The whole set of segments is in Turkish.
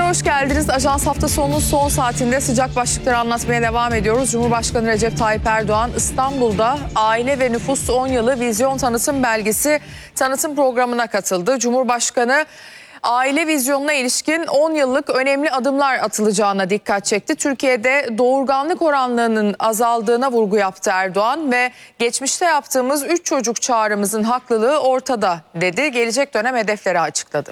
hoş geldiniz. Ajans hafta sonunun son saatinde sıcak başlıkları anlatmaya devam ediyoruz. Cumhurbaşkanı Recep Tayyip Erdoğan İstanbul'da Aile ve Nüfus 10 Yılı Vizyon Tanıtım Belgesi tanıtım programına katıldı. Cumhurbaşkanı aile vizyonuna ilişkin 10 yıllık önemli adımlar atılacağına dikkat çekti. Türkiye'de doğurganlık oranlarının azaldığına vurgu yaptı Erdoğan ve geçmişte yaptığımız 3 çocuk çağrımızın haklılığı ortada dedi. Gelecek dönem hedefleri açıkladı.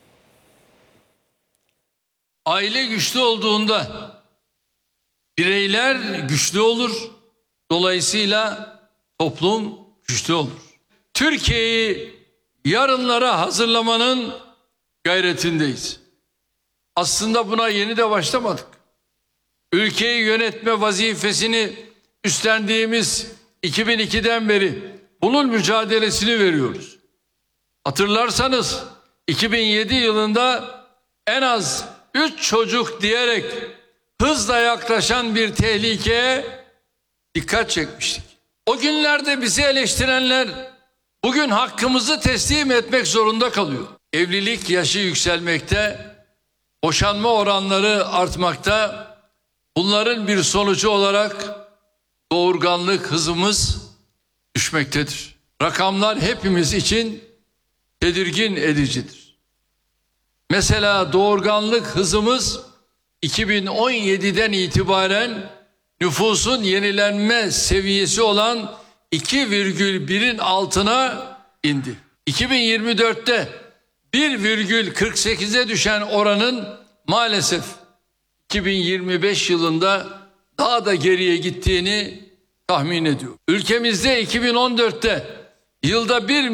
Aile güçlü olduğunda bireyler güçlü olur. Dolayısıyla toplum güçlü olur. Türkiye'yi yarınlara hazırlamanın gayretindeyiz. Aslında buna yeni de başlamadık. Ülkeyi yönetme vazifesini üstlendiğimiz 2002'den beri bunun mücadelesini veriyoruz. Hatırlarsanız 2007 yılında en az 3 çocuk diyerek hızla yaklaşan bir tehlikeye dikkat çekmiştik. O günlerde bizi eleştirenler bugün hakkımızı teslim etmek zorunda kalıyor. Evlilik yaşı yükselmekte, boşanma oranları artmakta. Bunların bir sonucu olarak doğurganlık hızımız düşmektedir. Rakamlar hepimiz için tedirgin edicidir. Mesela doğurganlık hızımız 2017'den itibaren nüfusun yenilenme seviyesi olan 2,1'in altına indi. 2024'te 1,48'e düşen oranın maalesef 2025 yılında daha da geriye gittiğini tahmin ediyor. Ülkemizde 2014'te yılda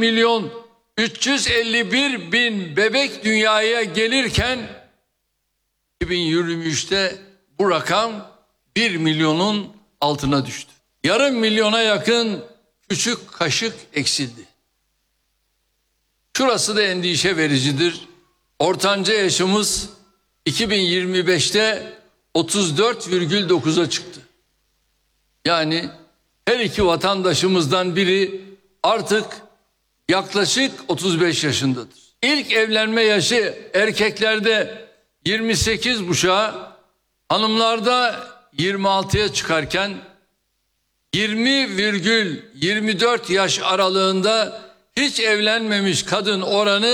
1.351.000 bebek dünyaya gelirken 2023'te bu rakam 1 milyonun altına düştü. Yarım milyona yakın küçük kaşık eksildi. Şurası da endişe vericidir. Ortanca yaşımız 2025'te 34,9'a çıktı. Yani her iki vatandaşımızdan biri artık yaklaşık 35 yaşındadır. İlk evlenme yaşı erkeklerde 28,5'a, hanımlarda 26'ya çıkarken 20,24 yaş aralığında hiç evlenmemiş kadın oranı